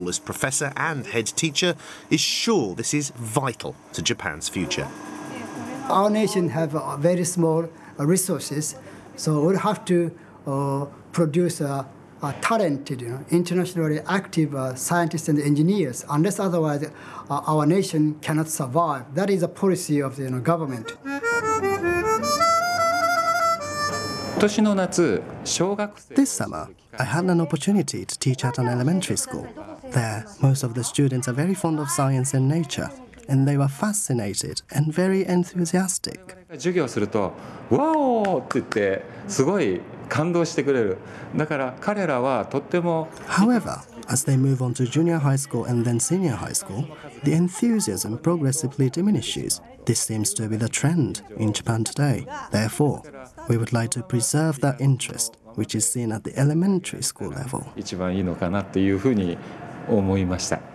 as professor and head teacher, is sure this is vital to Japan's future. Our nation have very small resources, so we have to produce talented, internationally active scientists and engineers. Unless otherwise, our nation cannot survive. That is a policy of the government. This summer, I had an opportunity to teach at an elementary school. There, most of the students are very fond of science and nature, and they were fascinated and very enthusiastic. However, as they move on to junior high school and then senior high school, the enthusiasm progressively diminishes. This seems to be the trend in Japan today. Therefore, we would like to preserve that interest, which is seen at the elementary school level.